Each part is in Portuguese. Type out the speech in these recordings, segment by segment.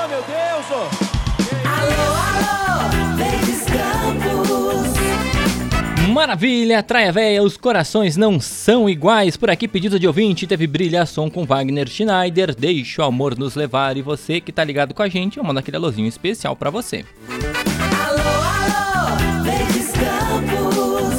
Oh, meu Deus! Alô, Verdes Campos. Maravilha, Traia Véia, os corações não são iguais. Por aqui, pedido de ouvinte, teve Brilhação com Wagner Schneider, Deixa o Amor nos levar. E você que tá ligado com a gente, eu mando aquele alôzinho especial pra você. Alô, Verdes Campos.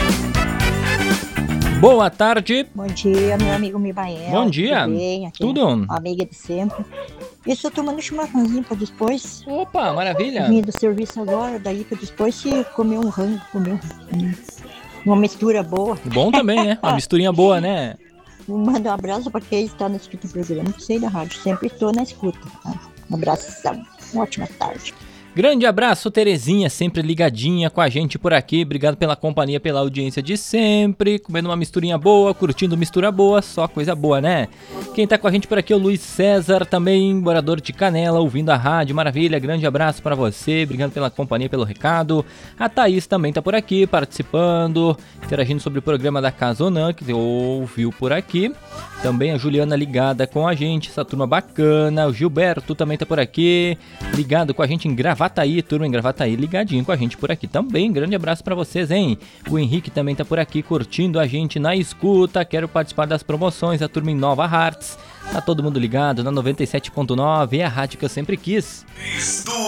Boa tarde. Bom dia, meu amigo Mibael. Bom dia. Tudo bem? Aqui Tudo? Amiga de sempre. Eu estou tomando chimarrãozinho para depois. Opa, maravilha. Vim do serviço agora, daí para depois se comer um rango, uma mistura boa. Bom também, né? Uma misturinha boa, né? Manda um abraço para quem está no escuta do programa, sei da rádio, sempre estou na escuta. Tá? Um abração, uma ótima tarde. Grande abraço, Terezinha, sempre ligadinha com a gente por aqui. Obrigado pela companhia, pela audiência de sempre. Comendo uma misturinha boa, curtindo mistura boa, só coisa boa, né? Quem tá com a gente por aqui é o Luiz César, também morador de Canela, ouvindo a rádio. Maravilha, grande abraço pra você. Obrigado pela companhia, pelo recado. A Thaís também tá por aqui, participando, interagindo sobre o programa da Casonã, que ouviu por aqui. Também a Juliana ligada com a gente, essa turma bacana. O Gilberto também tá por aqui, ligado com a gente em Gravataí, turma em Gravataí, ligadinho com a gente por aqui também. Grande abraço pra vocês, hein? O Henrique também tá por aqui, curtindo a gente na escuta. Quero participar das promoções, a turma em Nova Hartz. Tá todo mundo ligado na 97.9, é a rádio que eu sempre quis. Do